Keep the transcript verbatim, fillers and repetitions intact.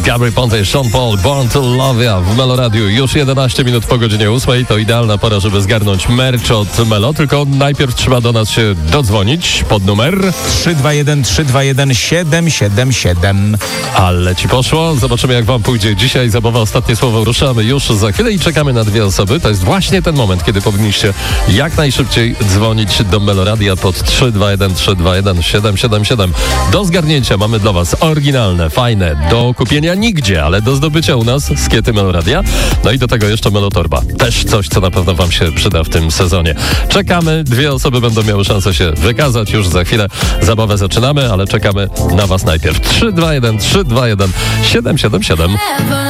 Gabry Ponte, Sean Paul, Born to Love Ya w Melo Radiu. Już jedenaście minut po godzinie ósmej. To idealna pora, żeby zgarnąć merch od Melo. Tylko najpierw trzeba do nas się dodzwonić pod numer trzy dwa jeden trzy dwa jeden siedem siedem siedem. Ale ci poszło. Zobaczymy, jak wam pójdzie dzisiaj. Zabawa Ostatnie Słowo. Ruszamy już za chwilę i czekamy na dwie osoby. To jest właśnie ten moment, kiedy powinniście jak najszybciej dzwonić do Melo Radia pod trzy dwa jeden trzy dwa jeden siedem siedem siedem. Do zgarnięcia mamy dla was oryginalne, fajne, do kupienia nigdzie, ale do zdobycia u nas skiety Melo Radia. No i do tego jeszcze Melo Torba. Też coś, co na pewno wam się przyda w tym sezonie. Czekamy. Dwie osoby będą miały szansę się wykazać. Już za chwilę zabawę zaczynamy, ale czekamy na was najpierw. trzy dwa jeden trzy dwa jeden siedem siedem siedem.